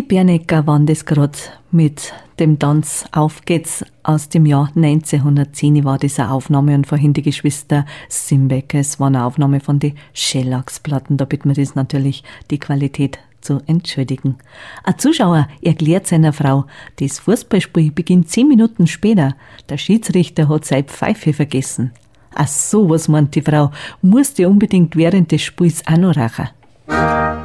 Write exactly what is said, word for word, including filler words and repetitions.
Bernecker waren das gerade mit dem Tanz Auf geht's aus dem Jahr neunzehnhundertzehn war das eine Aufnahme und vorhin die Geschwister Simbecker. Es war eine Aufnahme von den Schellacksplatten. Da bitten wir das natürlich, die Qualität zu entschuldigen. Ein Zuschauer erklärt seiner Frau, das Fußballspiel beginnt zehn Minuten später. Der Schiedsrichter hat seine Pfeife vergessen. Ach so, was meint die Frau, musste unbedingt während des Spiels auch noch rauchen.